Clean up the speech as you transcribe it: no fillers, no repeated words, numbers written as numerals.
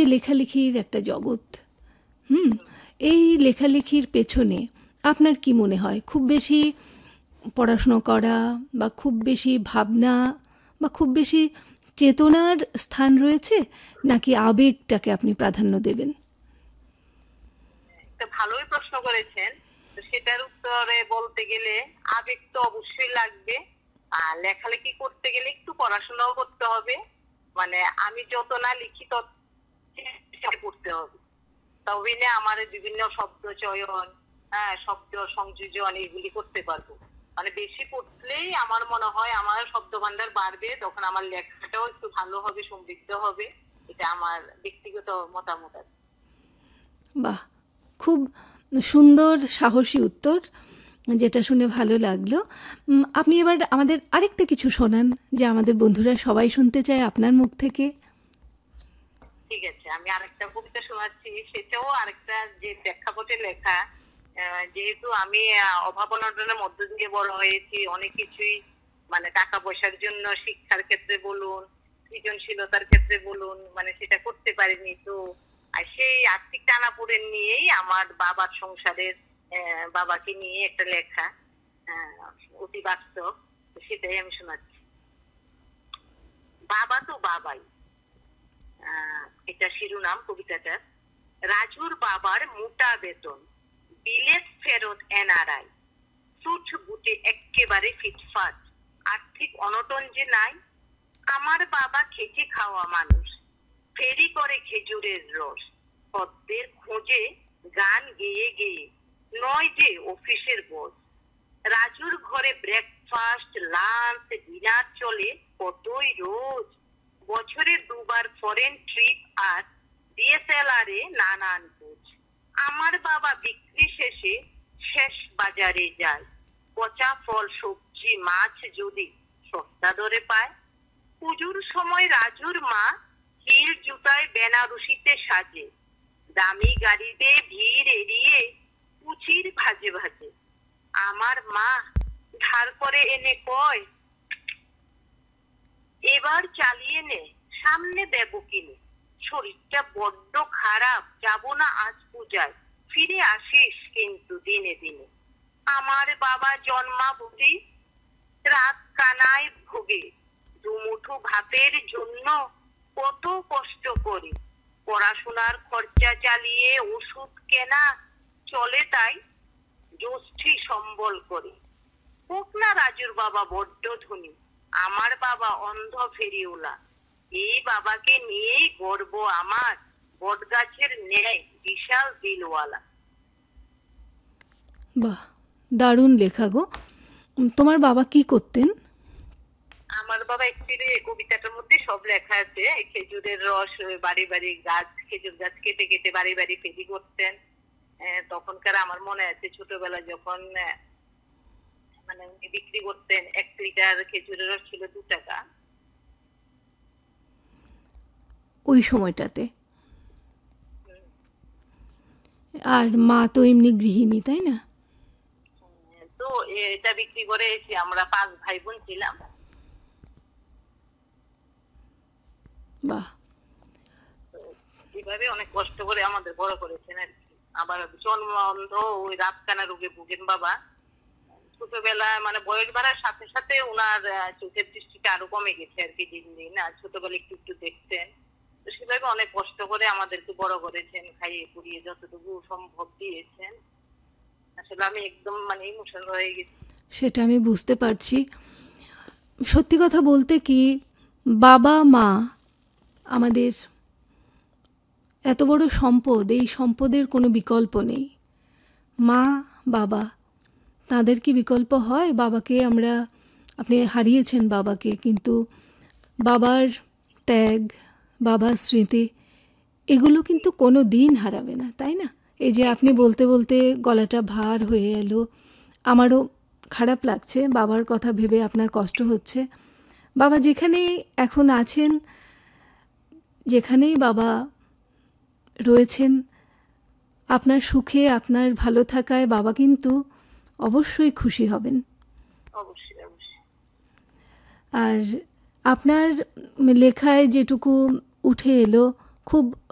লেখালেখির একটা জগৎ, হুম, এই লেখালেখির পেছনে আপনার কি মনে হয়, খুব বেশি পড়াশুনো করা বা খুব বেশি ভাবনা বা খুব বেশি চেতনার স্থান রয়েছে, নাকি আবেগটাকে আপনি প্রাধান্য দেবেন? একটা ভালোই প্রশ্ন করেছেন। তো সেটার উত্তরে বলতে গেলে আবেগ তো অবশ্যই লাগবে, আর লেখালেখি করতে গেলে একটু পড়াশোনাও করতে হবে। মানে আমি যত না লিখি তত পড়তে হবে, তবে না আমার বিভিন্ন শব্দ চয়ন, শব্দ সংযোজন এগুলি করতে পারবো। মানে বেশি পড়লেই আমার মনে হয় আমার শব্দ ভান্ডার বাড়বে, তখন আমার লেখাটাও একটু ভালো হবে, সমৃদ্ধ হবে। এটা আমার ব্যক্তিগত মতামত। বাহ, খুব সুন্দর সাহসী উত্তর, যেটা শুনে ভালো লাগলো। আপনি এবার আমাদের আরেকটা কিছু শোনান, যে আমাদের বন্ধুরা সবাই শুনতে চায় আপনার মুখ থেকে। ঠিক আছে, আমি আরেকটা কবিতা শোনাচ্ছি। সেটাও আরেকটা যে প্রেক্ষাপটে লেখা। যেহেতু আমি অভাব অনটনের মধ্য দিয়ে বড় হয়েছি, অনেক কিছুই মানে টাকা পয়সার জন্য শিক্ষার ক্ষেত্রে বলুন, সৃজনশীলতার ক্ষেত্রে বলুন, মানে সেটা করতে পারিনি। তো সেই আর্থিক টানাপোড়েন নিয়েই আমার বাবার সংসারের, বাবাকে নিয়ে একটা লেখা, অতি বাস্তব। সেটাই আমি শোনাচ্ছি। বাবা তো বাবাই, এটা শিরোনাম কবিতাটার। রাজুর বাবার মোটা বেতন, বিলেত ফেরত এনআরআই, সুট বুটে একেবারে ফিটফাট, আর্থিক অনটন যে নাই। আমার বাবা খেটে খাওয়া মানুষ, ফেরি করে খেজুরের রস, পদ্মের খোঁজে গান গেয়ে গেয়ে, নয় যে অফিসের বস। রাজুর ঘরে ব্রেকফাস্ট, লাঞ্চ, ডিনার চলে কতই রোজ, বছরে দুবার ফরেন ট্রিপ আর ডিএসএলআর এ নানান খোঁজ। আমার বাবা বিক্রি শেষে শেষ বাজারে যায়, পচা ফল সবজি মাছ যদি সস্তা দরে পায়। পুজোর সময় রাজুর মা হিল জুতায় বেনারসিতে সাজে, দামি গাড়িতে ভিড় এড়িয়ে কুচির ভাজে ভাজে। আমার মা ধার করে এনে কয়, এবার চালিয়ে নে, সামনে দেব কিনে, শরীরটা বড্ড খারাপ, যাব না আজ পূজায়, ফিরে আসিস কিন্তু দিনে দিনে। আমার বাবা জন্মাবধি রাত কানায় ভোগে, দুমুঠো ভাতের জন্য কত কষ্ট করে, পড়াশোনার খরচা চালিয়ে ওষুধ কেনা চলে তাই জ্যোষ্ঠী সম্বল করে। হোক না রাজুর বাবা বড্ড ধনী, আমার বাবা অন্ধ ফেরিওলা, এই বাবাকে নিয়েই গর্ব আমার, বটগাছের ন্যায় বিশাল দিলওয়ালা। বাহ, দারুণ লেখা গো। তোমার বাবা কি করতেন? আমার বাবা অ্যাকচুয়ালি কবিতাটার মধ্যে সব লেখা আছে। খেজুরের রস, বাড়ি বাড়ি গাছ, খেজুর গাছ কেটে কেটে বাড়ি বাড়ি ফেরি করতেন। তখনকার আমার মনে আছে ছোটবেলা যখন মানে বিক্রি করতেন, 1 লিটার খেজুরের রস ছিল 2 টাকা ওই সময়টাতে। আর মা তো এমনি গৃহিণী, তাই না? তো এটা বিক্রি করে এসে আমরা 5 ভাই বোন ছিলাম। বাহ, এভাবে অনেক কষ্ট করে আমাদের বড় করেছেন আর কি। আবার জন্ম অন্ধ, ওই রাত কানা রোগে ভুগেন বাবা। ছোটবেলায় মানে বয়স বাড়ার সাথে সাথে ওনার চোখের দৃষ্টিটা আরো কমে গেছে আর কি দিন দিন। ছোটবেলায় একটু একটু দেখতেন। তো সেভাবে অনেক কষ্ট করে আমাদেরকে বড় করেছেন, খাইয়ে পুড়িয়ে যতটুকু সম্ভব দিয়েছেন। আসলে আমি একদম মানে ইমোশনাল হয়ে গেছি। সেটা আমি বুঝতে পারছি। সত্যি কথা বলতে কি, বাবা মা আমাদের এত বড় সম্পদ, এই সম্পদের কোনো বিকল্প নেই। মা বাবা, তাদের কি বিকল্প হয়? বাবাকে আমরা, আপনি হারিয়েছেন বাবাকে, কিন্তু বাবার ত্যাগ, বাবার স্মৃতি, এগুলো কিন্তু কোনো দিন হারাবে না, তাই না? এই যে আপনি বলতে বলতে গলাটা ভার হয়ে এলো, আমারও খারাপ লাগছে, বাবার কথা ভেবে আপনার কষ্ট হচ্ছে। বাবা যেখানে এখন আছেন, যেখানেই বাবা রয়েছেন, আপনার সুখে, আপনার ভালো থাকায় বাবা কিন্তু অবশ্যই খুশি হবেন। অবশ্যই অবশ্যই। আর আপনার লেখায় যেটুকু উঠে এলো, খুব